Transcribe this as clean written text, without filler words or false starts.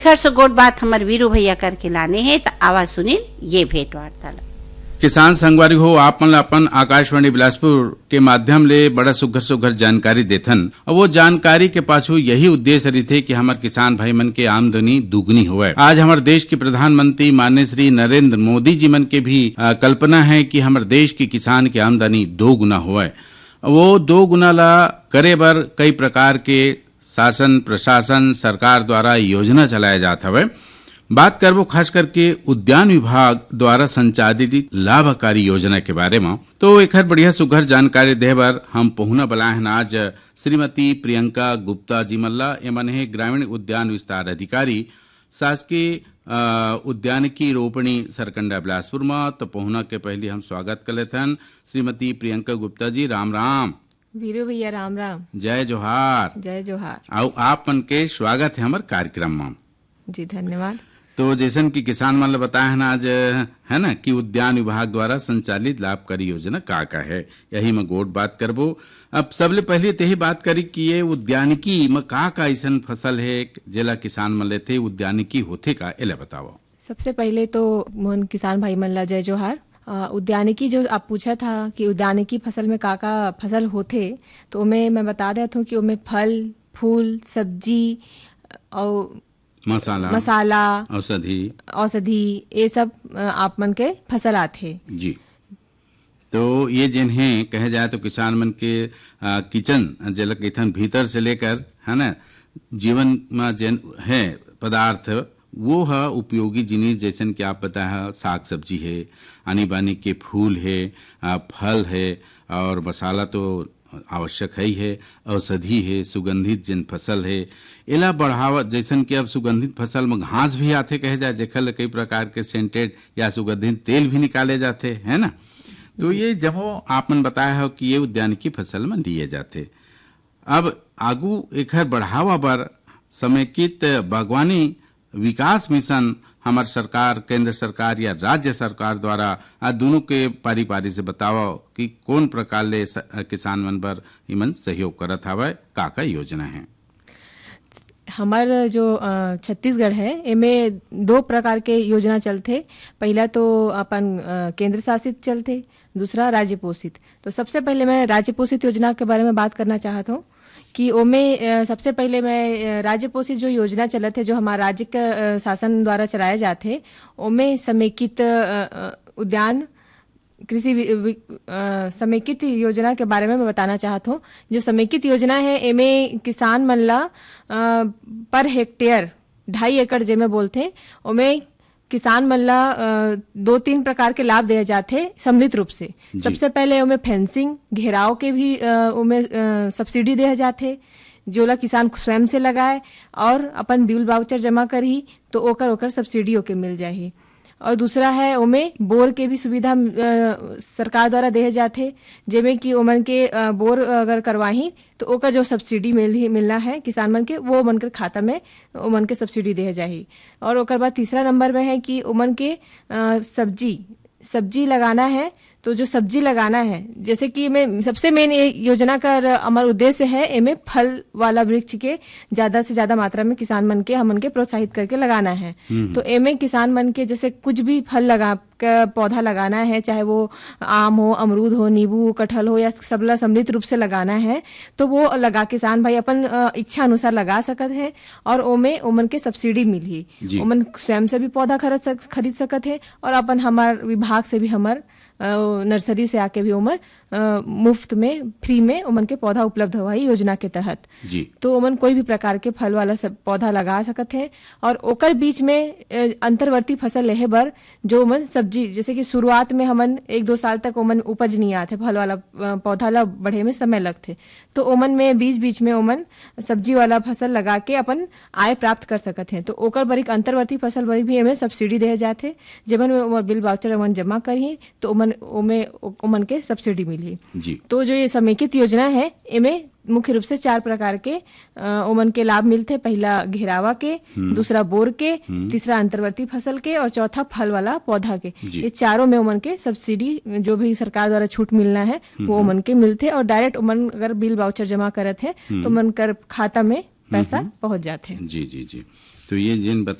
खैर सो गोट बात हमार वीरू भैया करके लाने हैं तो आवाज सुनिल ये भेंट वार्तालाप। किसान संगवारी हो आप मन अपन आकाशवाणी बिलासपुर के माध्यम ले बड़ा सुघर जानकारी देथन और वो जानकारी के पाछू यही उद्देश्य रही थे कि हमारे किसान भाई मन के आमदनी दुगनी होवे। आज हमारे देश के प्रधानमंत्री माननीय श्री नरेंद्र मोदी जी मन के भी कल्पना है कि हमारे देश के किसान की आमदनी 2 गुना होवे। वो 2 गुना ला करे बर कई प्रकार के शासन प्रशासन सरकार द्वारा योजना चलाया जाता है। बात करबो खास करके उद्यान विभाग द्वारा संचालित लाभकारी योजना के बारे में। तो एक बढ़िया सुघर जानकारी दे बर हम पहुना बुलाए हैं आज श्रीमती प्रियंका गुप्ता जी मल्ला। एमन है ग्रामीण उद्यान विस्तार अधिकारी शासकीय उद्यानिकी रोपणी सरकंडा बिलासपुर में। तो पहुना के पहले हम स्वागत कर लेते हैं श्रीमती प्रियंका गुप्ता जी। राम राम। वीरू भैया राम राम। जय जोहार। जय जोहार। आओ आप मन के स्वागत है हमारे कार्यक्रम में। जी धन्यवाद। तो जैसन कि किसान मन बताया है ना आज है ना कि उद्यान विभाग द्वारा संचालित लाभकारी योजना का है, यही में गोट बात करबो। अब सबले पहले ते ही बात करी कि ये उद्यानिकी में का ऐसन फसल है जेला किसान मन लेते उद्यानिकी होते का एला बताओ। सबसे पहले तो मोहन किसान भाई मन ला जय जोहार। उद्यानिकी जो आप पूछा था कि उद्यानिकी फसल में का फसल होते, तो मैं बता देता हूँ कि उनमें फल फूल सब्जी और मसाला औषधि ये सब आप मन के फसल आते जी। तो ये जिन है कहे जाए तो किसान मन के किचन जल किचन भीतर से लेकर है ना जीवन में जिन है पदार्थ वो है उपयोगी जिनिस, जैसन कि आप बताया साग सब्जी है, आनी बानी के फूल है, फल है और मसाला तो आवश्यक है ही है, औषधि है, सुगंधित जिन फसल है एला बढ़ावा। जैसन कि अब सुगंधित फसल में घास भी आते कहे जाए जेखल कई प्रकार के सेंटेड या सुगंधित तेल भी निकाले जाते है ना। तो ये जब आप मन बताया है कि ये उद्यानिकी फसल में लिए जाते। अब आगू एक बढ़ावा बर समेकित बागवानी विकास मिशन हमार सरकार केंद्र सरकार या राज्य सरकार द्वारा दोनों के पारी पारी से बताओ कि कौन प्रकार ले किसान मन बर इमन सहयोग करत हवे, का योजना है। हमार जो छत्तीसगढ़ है इनमें 2 प्रकार के योजना चलते। पहला तो अपन केंद्र शासित चलते, दूसरा राज्य पोषित। तो सबसे पहले मैं राज्य पोषित योजना के बारे में बात करना चाहता हूँ कि ओमें सबसे पहले मैं राज्य पोषित जो योजना चलत है जो हमारा राज्य का शासन द्वारा चलाए जाते, ओमें समेकित उद्यान कृषि समेकित योजना के बारे में मैं बताना चाहता हूँ। जो समेकित योजना है एमें किसान मन ला पर हेक्टेयर 2.5 एकड़ जेमे बोलते, ओमें किसान मन ला 2-3 प्रकार के लाभ दिए जाते सम्मिलित रूप से। सबसे पहले उमें फेंसिंग घेराव के भी उमें सब्सिडी दिए जाते जोला किसान स्वयं से लगाए और अपन बिल वाउचर जमा करी तो ओकर सब्सिडी ओके मिल जाही। और दूसरा है ओमें बोर के भी सुविधा सरकार द्वारा दिए जाते, जेमें कि ओमन के बोर अगर करवाही तो ओकर जो सब्सिडी मिलना है किसान मन के वो ओमन के खाता में ओमन के सब्सिडी दिए जाही। और ओकर बाद तीसरा नंबर में है कि ओमन के सब्जी लगाना है तो जो सब्जी लगाना है जैसे कि मैं सबसे मेन योजना का हमारा उद्देश्य है इनमें फल वाला वृक्ष के ज्यादा से ज्यादा मात्रा में किसान मन के हमन के प्रोत्साहित करके लगाना है। तो इनमें किसान मन के जैसे कुछ भी फल लगा का पौधा लगाना है, चाहे वो आम हो, अमरूद हो, नींबू, कटहल हो या सबला सम्मिलित रूप से लगाना है तो वो लगा किसान भाई अपन इच्छा अनुसार लगा सकत है और ओमन के सब्सिडी मिली। ओमन स्वयं से भी पौधा खरीद सकत है और अपन हमार विभाग से भी हमार नर्सरी से आके भी उमन मुफ्त में फ्री में उमन के पौधा उपलब्ध हुआ योजना के तहत जी। तो उमन कोई भी प्रकार के फल वाला सब पौधा लगा सकते हैं और ओकर बीच में अंतर्वर्ती फसल लेहे बर जो उमन सब्जी जैसे कि शुरुआत में हमन 1-2 साल तक उमन उपज नहीं आते, फल वाला पौधा ला बढ़े में समय लगते, तो उमन में बीच में उमन सब्जी वाला फसल लगा के अपन आय प्राप्त कर सकते हैं। तो ओकर बर एक अंतर्वर्ती फसल बर भी हमें सब्सिडी दिए जाते, जेमन में बिल वाउचर उमन जमा करी तो उमन के सब्सिडी मिली जी। तो जो ये समेकित योजना है इनमें मुख्य रूप से 4 प्रकार के ओमन के लाभ मिलते। पहला घेरावा के, दूसरा बोर के, तीसरा अंतर्वर्ती फसल के और चौथा फल वाला पौधा के। ये चारों में ओमन के सब्सिडी जो भी सरकार द्वारा छूट मिलना है वो ओमन के मिलते और डायरेक्ट ओमन अगर बिल वाउचर जमा करत है तो ओमन कर खाता में पैसा पहुंच जाते हैं। जी जी जी। तो ये जिन